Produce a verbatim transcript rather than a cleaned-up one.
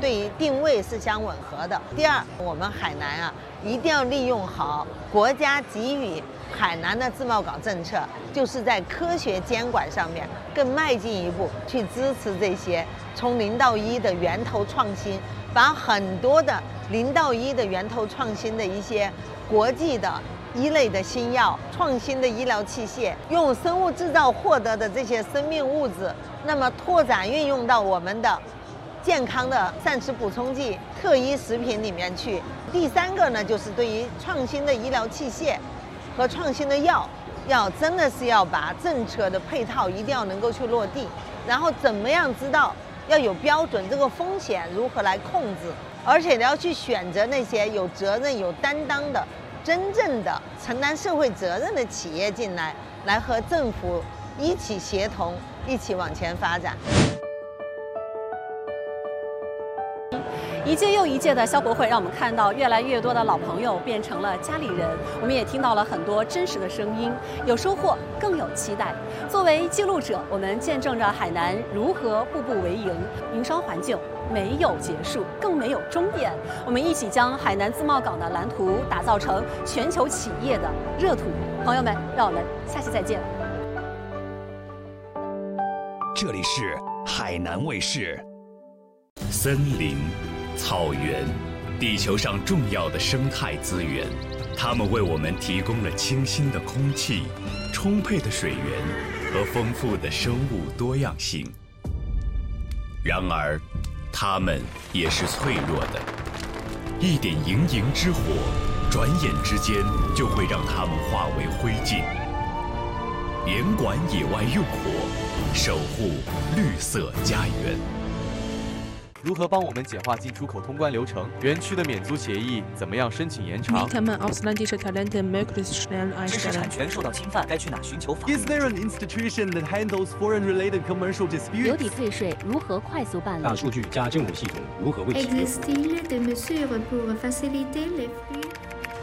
对于定位是相吻合的。第二，我们海南啊，一定要利用好国家给予海南的自贸港政策，就是在科学监管上面更迈进一步，去支持这些从零到一的源头创新，把很多的零到一的源头创新的一些国际的一类的新药、创新的医疗器械，用生物制造获得的这些生命物质，那么拓展运用到我们的健康的膳食补充剂、特医食品里面去。第三个呢，就是对于创新的医疗器械和创新的药，要真的是要把政策的配套一定要能够去落地，然后怎么样知道要有标准，这个风险如何来控制，而且要去选择那些有责任、有担当的、真正的承担社会责任的企业进来，来和政府一起协同，一起往前发展。 一届又一届的消博会，让我们看到越来越多的老朋友变成了家里人。我们也听到了很多真实的声音，有收获，更有期待。作为记录者，我们见证着海南如何步步为营，营商环境没有结束，更没有终点。我们一起将海南自贸港的蓝图打造成全球企业的热图。朋友们，让我们下期再见。 这里是海南卫视。森林、草原，地球上重要的生态资源，它们为我们提供了清新的空气、充沛的水源和丰富的生物多样性。然而，它们也是脆弱的，一点营营之火，转眼之间就会让它们化为灰烬。严管野外用火，守护绿色家园。 如何帮我们简化进出口通关流程？园区的免租协议怎么样申请延长？ Wie kann man ausländische Talente möglichst schnell 知识 einstellen? 产权受到侵犯，该去哪寻求法律？ Is there an institution that handles foreign-related commercial disputes? 留抵退税如何快速办理？ 大数据加政务系统如何为其用？ Existe-t-il des mesures pour faciliter les flux